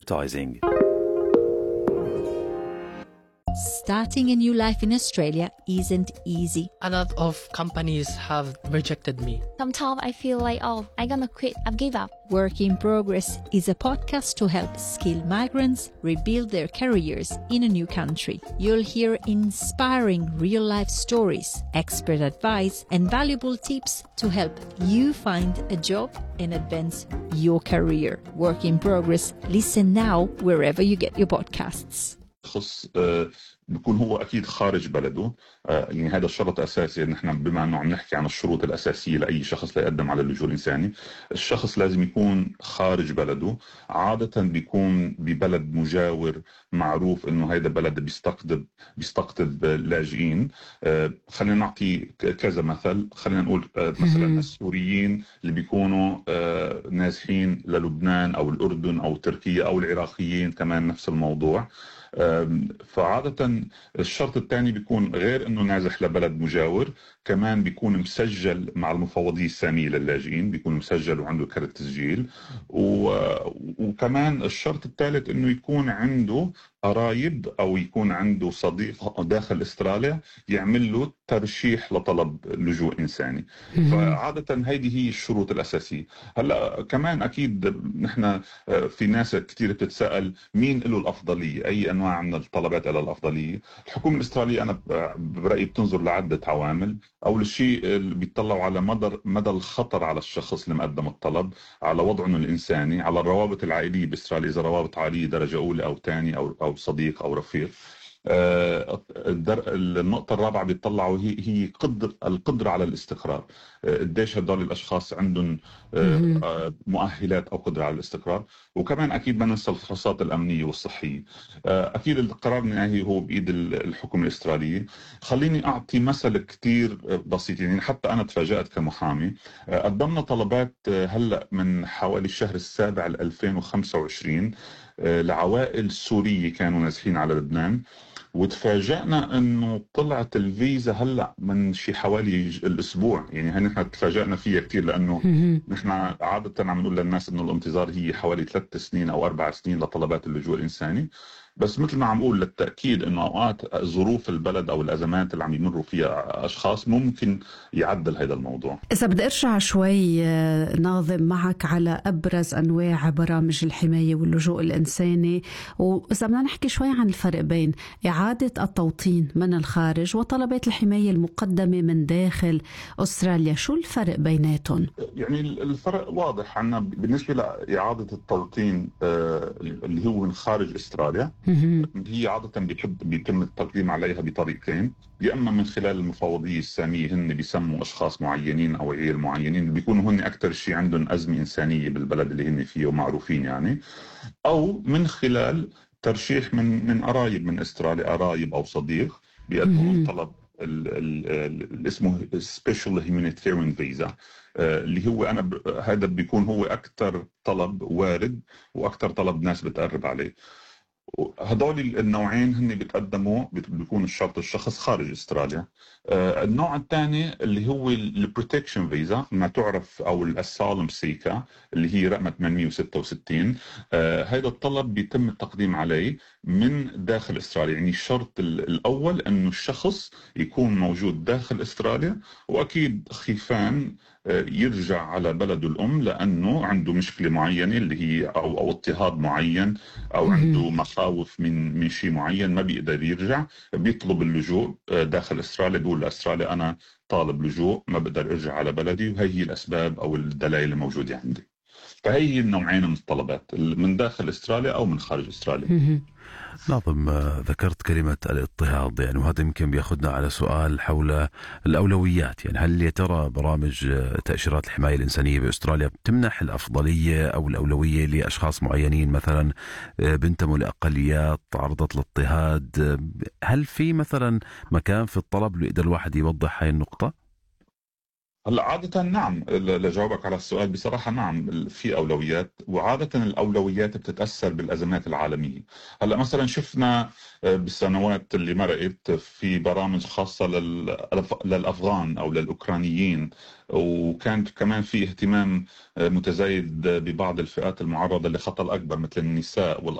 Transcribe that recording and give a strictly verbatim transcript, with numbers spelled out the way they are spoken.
advertising. Starting a new life in Australia isn't easy. A lot of companies have rejected me. Sometimes I feel like, oh, I'm gonna quit, I've give up. Work in Progress is a podcast to help skilled migrants rebuild their careers in a new country. You'll hear inspiring real-life stories, expert advice, and valuable tips to help you find a job and advance your career. Work in Progress. Listen now wherever you get your podcasts. شخص بيكون هو أكيد خارج بلده، يعني هذا الشرط أساسي. نحن بما أنه عم نحكي عن الشروط الأساسية لأي شخص ليقدم على اللجوء الإنساني، الشخص لازم يكون خارج بلده، عادة بيكون ببلد مجاور معروف أنه هذا بلد بيستقطب بيستقطب لاجئين. خلينا نعطي كذا مثل. خلينا نقول مثلا السوريين اللي بيكونوا نازحين للبنان أو الأردن أو تركيا، أو العراقيين كمان نفس الموضوع. فعادة الشرط الثاني بيكون غير انه نازح لبلد مجاور، كمان بيكون مسجل مع المفوضية السامية للاجئين، بيكون مسجل وعنده كرت تسجيل. وكمان الشرط الثالث انه يكون عنده قرايب او يكون عنده صديق داخل استراليا يعمل له ترشيح لطلب لجوء انساني. فعادة هيدي هي الشروط الاساسية. هلا كمان اكيد نحن في ناس كثير بتتساءل مين له الافضلية، اي انواع من الطلبات على الافضلية. الحكومة الاسترالية انا برأيي بتنظر لعدة عوامل. اول شيء بيطلعوا على مدى مدى الخطر على الشخص اللي مقدم الطلب، على وضعه الانساني، على الروابط العائلية باستراليا، اذا روابط عائلية درجة اولى او ثانية او او صديق او رفيق. النقطة الرابعة بيطلعوا هي هي قدر القدرة على الاستقرار. قديش هدول الأشخاص عندهم مؤهلات أو قدرة على الاستقرار. وكمان أكيد ما ننسى الفحوصات الأمنية والصحية. أكيد القرار النهائي هو بإيد الحكومة الإسترالية. خليني أعطي مثل كتير بسيط. يعني حتى أنا تفاجأت كمحامي. قدمنا طلبات هلأ من حوالي الشهر السابع ألفين وخمسة وعشرين لعوائل سورية كانوا نازحين على لبنان، وتفاجأنا انه طلعت الفيزا هلا من شي حوالي الاسبوع. يعني هي نحن تفاجأنا فيها كثير، لانه نحن عادة عم نقول للناس انه الانتظار هي حوالي ثلاث سنين او اربع سنين لطلبات اللجوء الانساني. بس مثل ما عم اقول للتأكيد انه اوقات ظروف البلد او الازمات اللي عم يمروا فيها اشخاص ممكن يعدل هذا الموضوع. اذا بدي ارجع شوي ناظم معك على ابرز انواع برامج الحماية واللجوء الانساني، واذا بدنا نحكي شوي عن الفرق بين اعادة التوطين من الخارج وطلبات الحماية المقدمة من داخل استراليا، شو الفرق بيناتهم؟ يعني الفرق واضح عنا بالنسبة لإعادة التوطين اللي هو من خارج استراليا. هي عادة بيحب بيتم التقديم عليها بطريقتين، يا اما من خلال المفوضية السامية، هن بيسموا اشخاص معينين او عيال معينين بيكونوا هن اكثر شيء عندهم ازمة انسانية بالبلد اللي هن فيه ومعروفين يعني، او من خلال ترشيح من من قرايب من استراليا، قرايب او صديق بيقدموا طلب اللي اسمه سبيشال هيومانيتيريان فيزا، اللي هو انا ب... هذا بيكون هو اكثر طلب وارد واكثر طلب ناس بتقرب عليه. هدول النوعين هن بيتقدموا بيكون الشرط الشخص خارج استراليا. آه النوع الثاني اللي هو البروتكشن فيزا، ما تعرف او الاسالم سيكا اللي هي رقم ثمانمية وستة وستين. آه هذا الطلب بيتم التقديم عليه من داخل استراليا. يعني الشرط الاول انه الشخص يكون موجود داخل استراليا، واكيد خيفان يرجع على بلده الأم لأنه عنده مشكلة معينة اللي هي أو أو اضطهاد معين أو عنده مخاوف من من شيء معين، ما بيقدر يرجع، بيطلب اللجوء داخل استراليا، بيقول لأستراليا أنا طالب لجوء ما بقدر أرجع على بلدي، وهي هي الأسباب أو الدلائل الموجودة عندي. فهي هي النوعين من الطلبات، من داخل استراليا أو من خارج استراليا. ناظم، ذكرت كلمة الاضطهاد، يعني وهذا يمكن بياخذنا على سؤال حول الأولويات. يعني هل يا ترى برامج تأشيرات الحماية الإنسانية بأستراليا بتمنح الأفضلية أو الأولوية لأشخاص معينين، مثلا بنتموا لأقليات تعرضت للاضطهاد؟ هل في مثلا مكان في الطلب اللي يقدر الواحد يوضح هاي النقطة؟ هلا عادة نعم، لجاوبك على السؤال بصراحة نعم في أولويات، وعادة الأولويات بتتأثر بالأزمات العالمية. هلا مثلا شفنا بالسنوات اللي مرقت في برامج خاصة للأفغان أو للأوكرانيين، وكان كمان في اهتمام متزايد ببعض الفئات المعرضة لخطر أكبر مثل النساء والأطفال